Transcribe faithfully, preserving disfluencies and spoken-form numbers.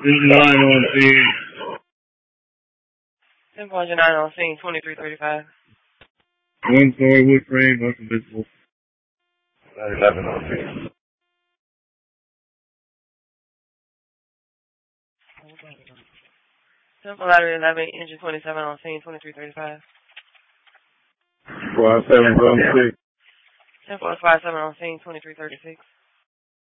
nine on scene. ten nine on scene, twenty-three thirty-five. One story wood frame, nothing visible. eleven on scene. Temple Lottery eleven, engine twenty-seven on scene, twenty-three thirty-five. Squad seven on scene. Temple five seven on scene, twenty-three thirty-six.